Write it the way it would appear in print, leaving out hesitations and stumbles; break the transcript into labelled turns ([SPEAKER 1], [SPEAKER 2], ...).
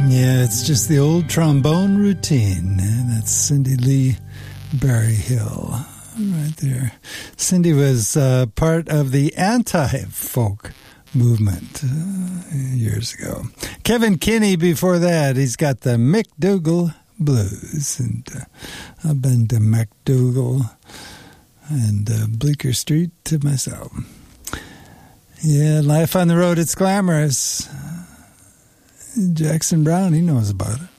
[SPEAKER 1] Yeah, it's just the old trombone routine. That's Cindy Lee Berryhill right there. Cindy was part of the anti-folk movement years ago. Kevin Kinney before that. He's got the McDougal Blues. And I've been to McDougal and Bleecker Street to myself. Yeah, life on the road, it's glamorous. Jackson Browne, he knows about it.